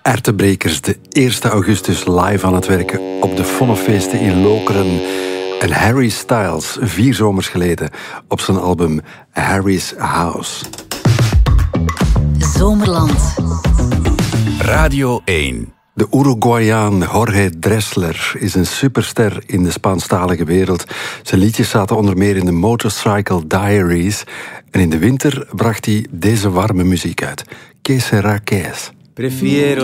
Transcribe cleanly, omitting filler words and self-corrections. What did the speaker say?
Ertebrekers, de 1 augustus live aan het werken op de Vonnefeesten in Lokeren. En Harry Styles, 4 zomers geleden, op zijn album Harry's House. Zomerland. Radio 1. De Uruguayaan Jorge Drexler is een superster in de Spaanstalige wereld. Zijn liedjes zaten onder meer in de Motorcycle Diaries. En in de winter bracht hij deze warme muziek uit. Que sera que es?